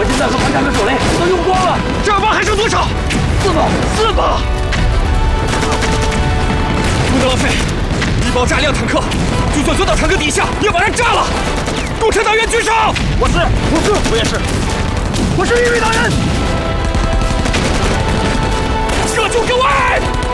心弹和反坦克手雷都用光了，这2把还剩多少？4把。不能浪费，1包炸1辆坦克，就算钻到坦克底下，也要把它炸了。共产党员举手！我也是，我是预备党员。撤出各位！